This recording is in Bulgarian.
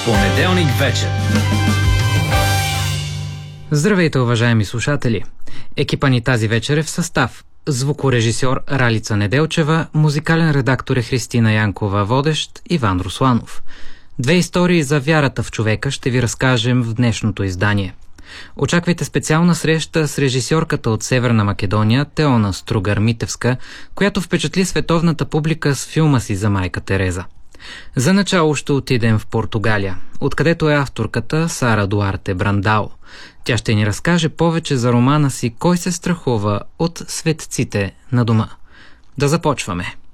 Понеделник вечер. Здравейте, уважаеми слушатели! Екипа ни тази вечер е в състав: звукорежисьор Ралица Неделчева, музикален редактор е Христина Янкова, водещ Иван Русланов. 2 истории за вярата в човека ще ви разкажем в днешното издание. Очаквайте специална среща с режисьорката от Северна Македония Теона Стругар-Митевска, която впечатли световната публика с филма си за майка Тереза. За начало ще отидем в Португалия, откъдето е авторката Сара Дуарте Брандао. Тя ще ни разкаже повече за романа си "Кой се страхува" от светците на дома. Да започваме!